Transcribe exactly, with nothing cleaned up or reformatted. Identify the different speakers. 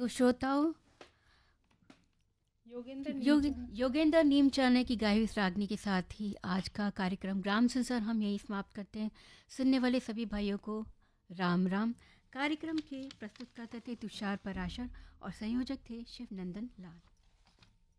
Speaker 1: तो श्रोताओं,
Speaker 2: योगेंद्र
Speaker 1: योग
Speaker 2: नीमचंद।
Speaker 1: योगेंद्र नीमचंद की गाई हुई इस रागनी के साथ ही आज का कार्यक्रम ग्राम संसार हम यही समाप्त करते हैं। सुनने वाले सभी भाइयों को राम राम। कार्यक्रम के प्रस्तुत करते थे तुषार पराशर और संयोजक थे शिवनंदन लाल।